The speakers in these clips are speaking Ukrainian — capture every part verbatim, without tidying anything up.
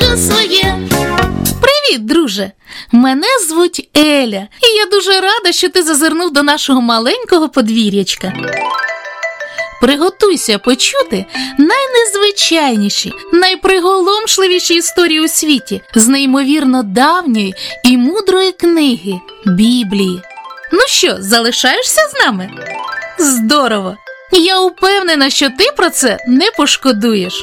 люблю своє. Привіт, друже! Мене звуть Еля, і я дуже рада, що ти зазирнув до нашого маленького подвір'ячка. Приготуйся почути найнезвичайніші, найприголомшливіші історії у світі з неймовірно давньої і мудрої книги – Біблії. Ну що, залишаєшся з нами? Здорово! Я упевнена, що ти про це не пошкодуєш.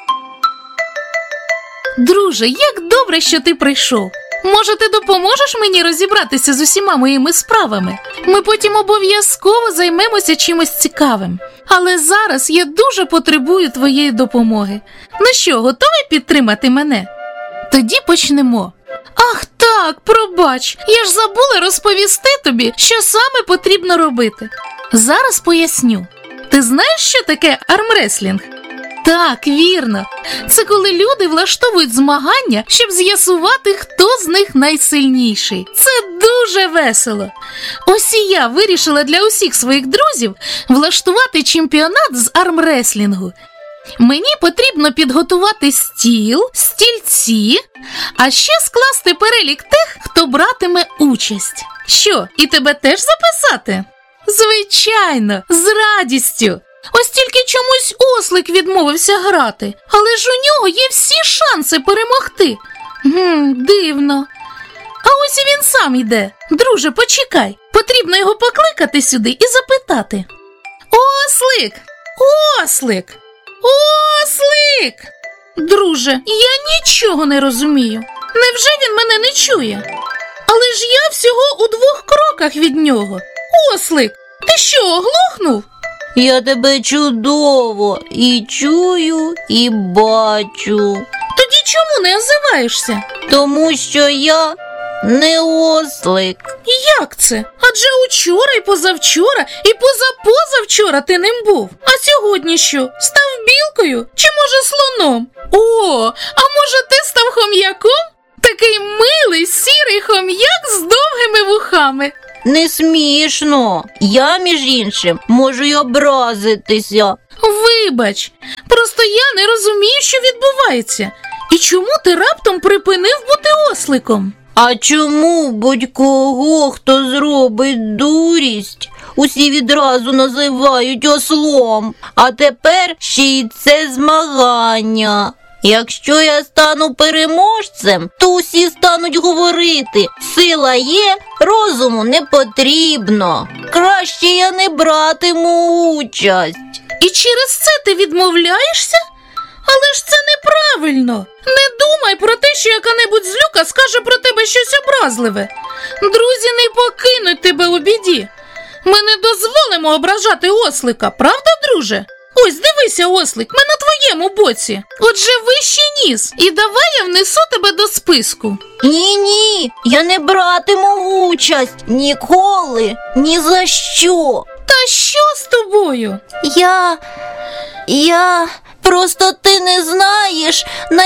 Друже, як добре, що ти прийшов. Може, ти допоможеш мені розібратися з усіма моїми справами? Ми потім обов'язково займемося чимось цікавим. Але зараз я дуже потребую твоєї допомоги. Ну що, готовий підтримати мене? Тоді почнемо. Ах так, пробач, я ж забула розповісти тобі, що саме потрібно робити. Зараз поясню. Ти знаєш, що таке армреслінг? Так, вірно. Це коли люди влаштовують змагання, щоб з'ясувати, хто з них найсильніший. Це дуже весело. Ось і я вирішила для усіх своїх друзів влаштувати чемпіонат з армреслінгу. Мені потрібно підготувати стіл, стільці, а ще скласти перелік тих, хто братиме участь. Що, і тебе теж записати? Звичайно, з радістю. Ось тільки чомусь ослик відмовився грати, але ж у нього є всі шанси перемогти. Гм, дивно. А ось і він сам йде. Друже, почекай, потрібно його покликати сюди і запитати. Ослик! Ослик! Ослик! Друже, я нічого не розумію. Невже він мене не чує? Але ж я всього у двох кроках від нього. Ослик, ти що, оглохнув? Я тебе чудово і чую, і бачу. Тоді чому не озиваєшся? Тому що я не ослик. Як це? Адже учора і позавчора, і позапозавчора ти ним був. А сьогодні що? Став білкою? Чи може слоном? О, а може ти став хом'яком? Такий милий, сірий хом'як з довгими вухами. Не смішно. Я, між іншим, можу й образитися. Вибач, просто я не розумію, що відбувається. І чому ти раптом припинив бути осликом? А чому будь-кого, хто зробить дурість, усі відразу називають ослом? А тепер ще й це змагання. Якщо я стану переможцем, то усі стануть говорити: сила є, розуму не потрібно. Краще я не братиму участь. І через це ти відмовляєшся? Але ж це неправильно. Не думай про те, що яка-небудь злюка скаже про тебе щось образливе. Друзі не покинуть тебе у біді. Ми не дозволимо ображати ослика, правда, друже? Ось, дивися, ослик, ми на твоєму боці. Отже, вищий ніс. І давай я внесу тебе до списку. Ні-ні, я не братиму участь ніколи, ні за що. Та що з тобою? Я... я... Просто ти не знаєш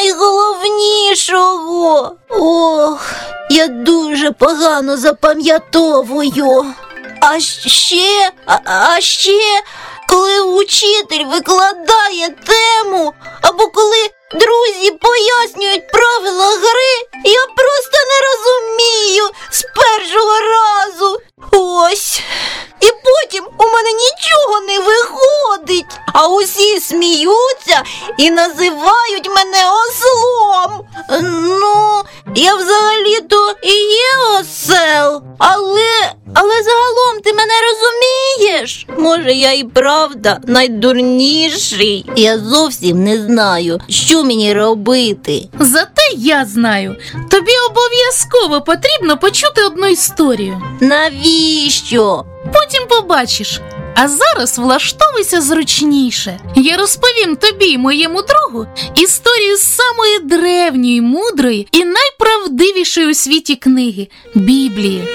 найголовнішого. Ох, я дуже погано запам'ятовую. А ще, а, а ще, коли учитель викладає тему, або коли друзі пояснюють правила гри, я просто не розумію з першого разу. Ось. І потім у мене нічого не виходить, а усі сміються і називають мене ослом. Ну, я взагалі-то і є осел, але, але загалом ти мене розумієш? Може, я і правда найдурніший? Я зовсім не знаю, що мені робити. Зате я знаю. Тобі обов'язково потрібно почути одну історію. Навіщо? Потім побачиш. А зараз влаштовуйся зручніше. Я розповім тобі і моєму другу історію самої древньої, мудрої і найправдивішої у світі книги – Біблії.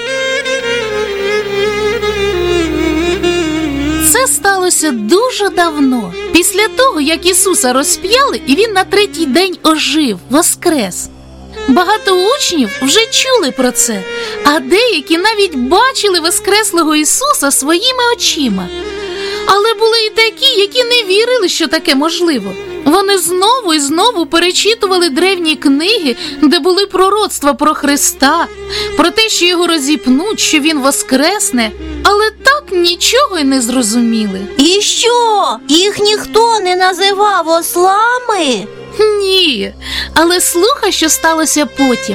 Це сталося дуже давно, після того, як Ісуса розп'яли, і Він на третій день ожив, воскрес. Багато учнів вже чули про це, а деякі навіть бачили воскреслого Ісуса своїми очима. Але були і такі, які не вірили, що таке можливо. Вони знову і знову перечитували древні книги, де були пророцтва про Христа, про те, що його розіпнуть, що він воскресне, але так нічого й не зрозуміли. І що? Їх ніхто не називав ослами? Ні, але слухай, що сталося потім.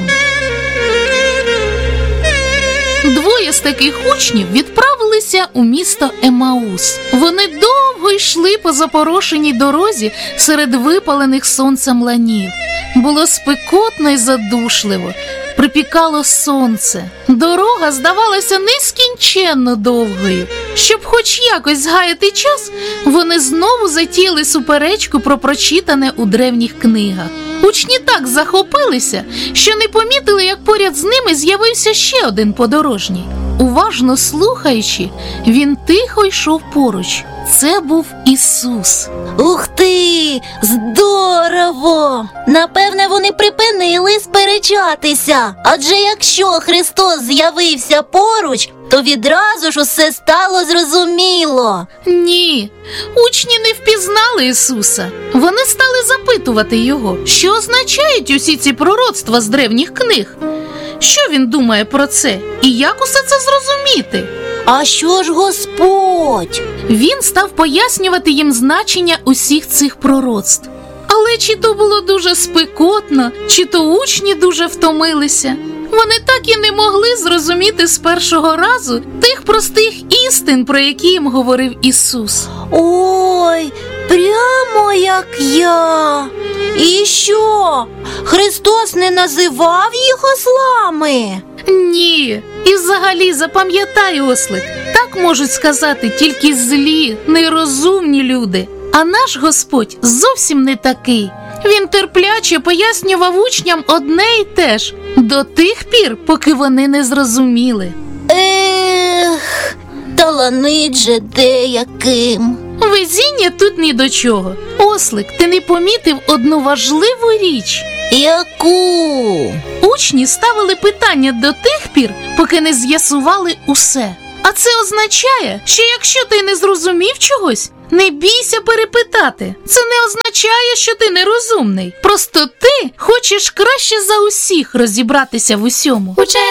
Двоє з таких учнів відправилися у місто Емаус. Вони довго йшли по запорошеній дорозі серед випалених сонцем ланів. Було спекотно й задушливо, припікало сонце. Дорога здавалася нескінченно довгою. Щоб хоч якось згаяти час, вони знову затіяли суперечку про прочитане у древніх книгах. Учні так захопилися, що не помітили, як поряд з ними з'явився ще один подорожній. Уважно слухаючи, він тихо йшов поруч. Це був Ісус. Ух ти! Здорово! Напевне, вони припинили сперечатися. Адже якщо Христос з'явився поруч, то відразу ж усе стало зрозуміло. Ні, учні не впізнали Ісуса. Вони стали запитувати Його, що означають усі ці пророцтва з древніх книг. Що він думає про це і як усе це зрозуміти? А що ж Господь? Він став пояснювати їм значення усіх цих пророцтв. Але чи то було дуже спекотно, чи то учні дуже втомилися. Вони так і не могли зрозуміти з першого разу тих простих істин, про які їм говорив Ісус. Ой, прямо як я. І що? Христос не називав їх ослами? Ні. І взагалі запам'ятай, ослик, так можуть сказати тільки злі, нерозумні люди. А наш Господь зовсім не такий. Він терпляче пояснював учням одне й те ж, до тих пір, поки вони не зрозуміли. Ех, таланить же деяким. Везіння тут ні до чого. Ослик, ти не помітив одну важливу річ? Яку? Учні ставили питання до тих пір, поки не з'ясували усе. А це означає, що якщо ти не зрозумів чогось, не бійся перепитати. Це не означає, що ти нерозумний. Просто ти хочеш краще за усіх розібратися в усьому.